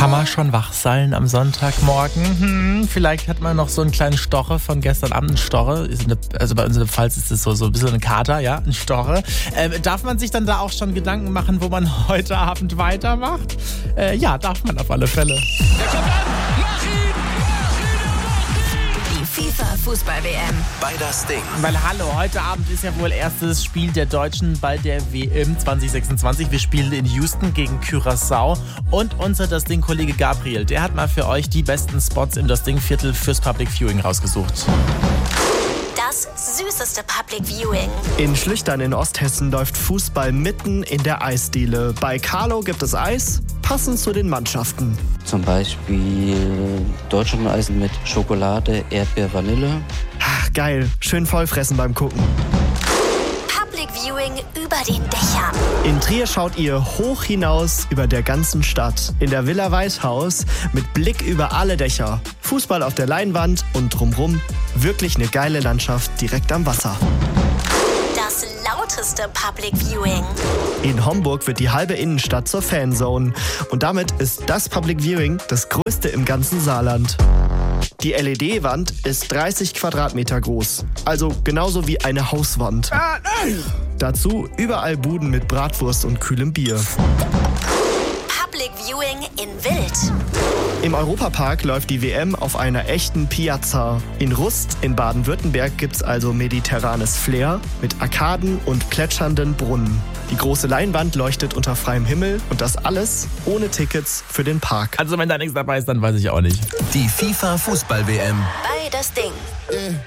Kann man schon wach sein am Sonntagmorgen? Vielleicht hat man noch so einen kleinen Stoche von gestern Abend. Ein Stoche, also bei uns in der Pfalz ist es so ein bisschen eine Kater, ja, ein Stoche. Darf man sich dann da auch schon Gedanken machen, wo man heute Abend weitermacht? Ja, darf man auf alle Fälle. Der kommt an, mach ihn! Die FIFA-Fußball-WM. Bei das Ding. Weil hallo, heute Abend ist ja wohl erstes Spiel der Deutschen bei der WM 2026. Wir spielen in Houston gegen Curaçao. Und unser Das Ding-Kollege Gabriel, der hat mal für euch die besten Spots im Das Ding-Viertel fürs Public Viewing rausgesucht. Das süßeste Public Viewing. In Schlüchtern in Osthessen läuft Fußball mitten in der Eisdiele. Bei Carlo gibt es Eis, passend zu den Mannschaften. Zum Beispiel Deutschland-Eis mit Schokolade, Erdbeer, Vanille. Ach, geil, schön vollfressen beim Gucken. Public Viewing über den Dächern. In Trier schaut ihr hoch hinaus über der ganzen Stadt. In der Villa Weithaus mit Blick über alle Dächer. Fußball auf der Leinwand und drumrum wirklich eine geile Landschaft direkt am Wasser. Das lauteste Public Viewing. In Homburg wird die halbe Innenstadt zur Fanzone. Und damit ist das Public Viewing das größte im ganzen Saarland. Die LED-Wand ist 30 Quadratmeter groß, also genauso wie eine Hauswand. Dazu überall Buden mit Bratwurst und kühlem Bier. Public Viewing in Wild. Im Europapark läuft die WM auf einer echten Piazza. In Rust in Baden-Württemberg gibt's also mediterranes Flair mit Arkaden und plätschernden Brunnen. Die große Leinwand leuchtet unter freiem Himmel und das alles ohne Tickets für den Park. Also wenn da nichts dabei ist, dann weiß ich auch nicht. Die FIFA-Fußball-WM. Bei das Ding.